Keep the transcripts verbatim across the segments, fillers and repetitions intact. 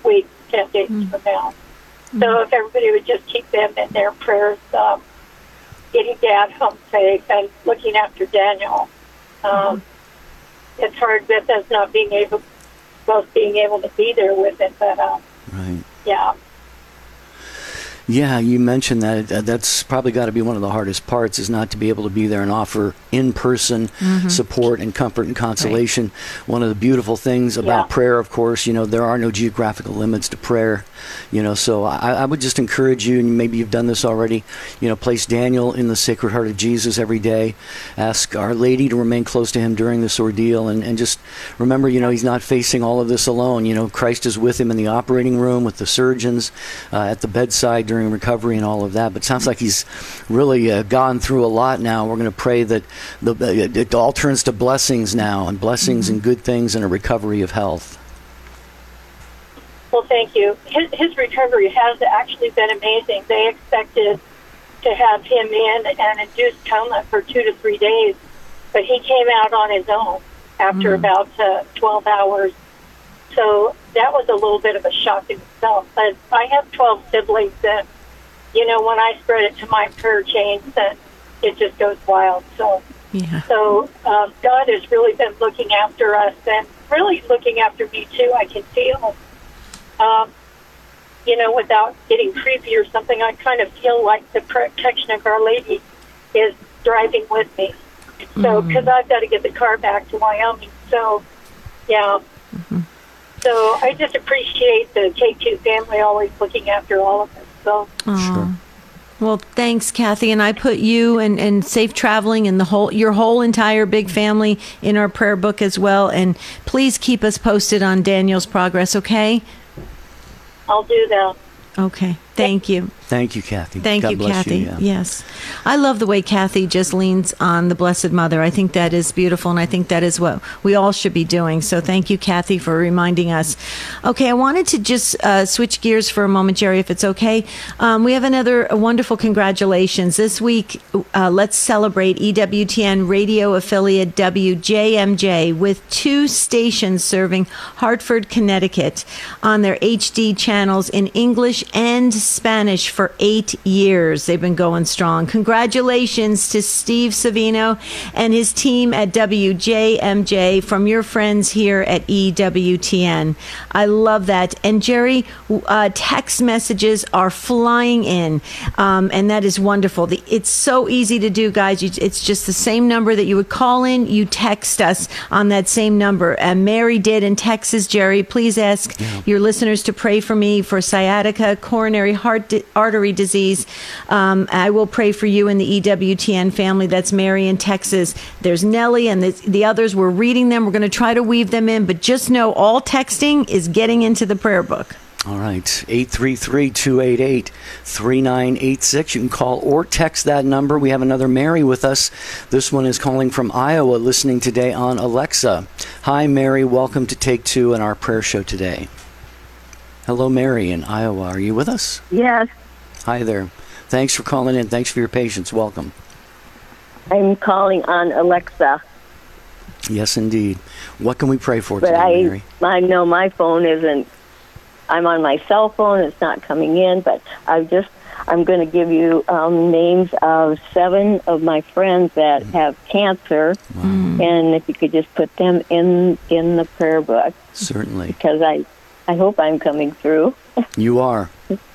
week, ten days Mm. from now. So if everybody would just keep them in their prayers, um, getting Dad home safe and looking after Daniel. Um, it's hard with us not being able, both being able to be there with him, but um, Right. yeah. Yeah, you mentioned that. Uh, That's probably got to be one of the hardest parts, is not to be able to be there and offer in-person Mm-hmm. support and comfort and consolation. One of the beautiful things about Yeah. prayer, of course, you know, there are no geographical limits to prayer. You know, so I, I would just encourage you, and maybe you've done this already, you know, place Daniel in the Sacred Heart of Jesus every day. Ask Our Lady to remain close to him during this ordeal, and, and just remember, you know, he's not facing all of this alone. You know, Christ is with him in the operating room, with the surgeons, uh, at the bedside during recovery and all of that. But it sounds like he's really uh, gone through a lot now. We're going to pray that the, uh, it all turns to blessings now, and blessings Mm-hmm. and good things, and a recovery of health. Well, thank you. His, his recovery has actually been amazing. They expected to have him in an induced coma for two to three days, but he came out on his own after Mm. about uh, twelve hours. So that was a little bit of a shock in itself. But I have twelve siblings, and, you know, when I spread it to my prayer chains, then it just goes wild. So, Yeah. so um, God has really been looking after us and really looking after me, too. I can feel Um, you know, without getting creepy or something, I kind of feel like the protection of Our Lady is driving with me. So, because I've got to get the car back to Wyoming. So, yeah. So I just appreciate the K two family always looking after all of us. So, Aw. Sure. Well, thanks, Kathy, and I put you and, and safe traveling and the whole your whole entire big family in our prayer book as well. And please keep us posted on Daniel's progress, okay? I'll do that. Okay. Thank you. Thank you, Kathy. Thank God you, bless Kathy. You, yeah. Yes. I love the way Kathy just leans on the Blessed Mother. I think that is beautiful, and I think that is what we all should be doing. So thank you, Kathy, for reminding us. Okay, I wanted to just uh, switch gears for a moment, Jerry, if it's okay. Um, we have another wonderful congratulations. This week, uh, let's celebrate E W T N radio affiliate W J M J with two stations serving Hartford, Connecticut on their H D channels in English and Spanish for eight years. They've been going strong. Congratulations to Steve Savino and his team at W J M J from your friends here at E W T N. I love that. And Jerry, uh, text messages are flying in, um, and that is wonderful. The, it's so easy to do, guys. You, it's just the same number that you would call in. You text us on that same number. And Mary did in Texas. Jerry, please ask Yeah. your listeners to pray for me for sciatica, coronary heart di- artery disease. Um, I will pray for you in the E W T N family. That's Mary in Texas. There's Nellie and the, the others. We're reading them. We're going to try to weave them in, but just know all texting is getting into the prayer book. All right, eight three three, two eight eight, three nine eight six. You can call or text that number. We have another Mary with us. This one is calling from Iowa, listening today on Alexa. Hi, Mary. Welcome to Take Two in our prayer show today. Hello, Mary in Iowa. Are you with us? Yes, Hi there. Thanks for calling in. Thanks for your patience. Welcome. I'm calling on Alexa, Yes, indeed. What can we pray for but today, I Mary? I know my phone isn't. I'm on my cell phone. It's not coming in, but I just I'm going to give you um, names of seven of my friends that have cancer, and if you could just put them in in the prayer book, Certainly. because I I hope I'm coming through. You are.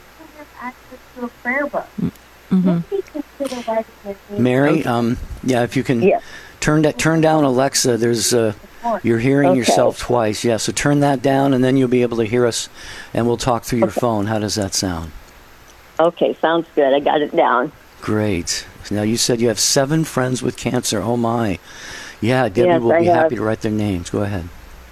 Access to a prayer book. Mary, um, yeah, if you can Yes. turn that turn down Alexa, there's uh, you're hearing Okay. yourself twice. Yeah, so turn that down, and then you'll be able to hear us, and we'll talk through your phone. How does that sound? Okay, sounds good. I got it down. Great. Now, you said you have seven friends with cancer. Oh, my. Yeah, Debbie Yes, will I be have. happy to write their names. Go ahead.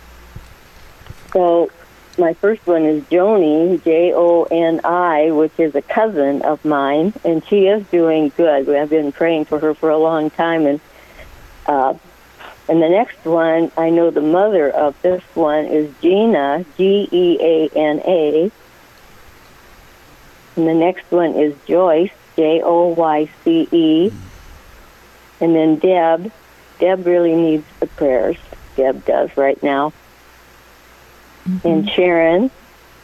So my first one is Joni, J O N I, which is a cousin of mine, and she is doing good. I've been praying for her for a long time. And uh, and the next one, I know the mother of this one is Gina, G E A N A. And the next one is Joyce, J O Y C E. And then Deb. Deb really needs the prayers. Deb does right now. And Sharon,